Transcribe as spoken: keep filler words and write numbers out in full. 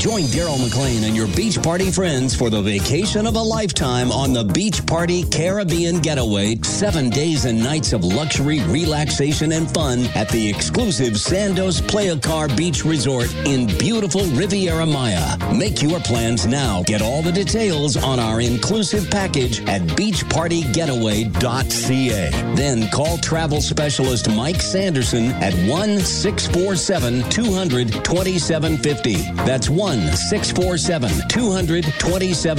Join Daryl McLean and your beach party friends for the vacation of a lifetime on the Beach Party Caribbean Getaway. Seven days and nights of luxury, relaxation, and fun at the exclusive Sandos Playa Car Beach Resort in beautiful Riviera Maya. Make your plans now. Get all the details on our inclusive package at beach party getaway dot c a. Then call travel specialist Mike Sanderson at one six four seven, two hundred, twenty-seven fifty. That's one six four seven, two hundred, twenty-seven